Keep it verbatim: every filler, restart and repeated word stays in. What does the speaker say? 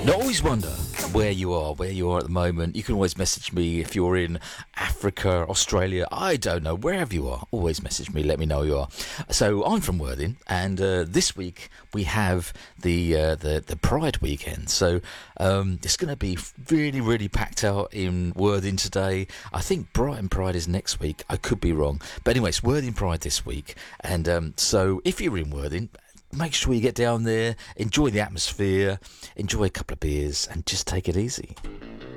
I always wonder where you are, where you are at the moment. You can always message me if you're in Africa, Australia, I don't know, wherever you are. Always message me, let me know you are. So I'm from Worthing, and uh, this week we have the uh, the, the Pride weekend. So um, it's going to be really, really packed out in Worthing today. I think Brighton Pride is next week. I could be wrong. But anyway, it's Worthing Pride this week. And um, so if you're in Worthing, make sure you get down there, enjoy the atmosphere, enjoy a couple of beers, and just take it easy.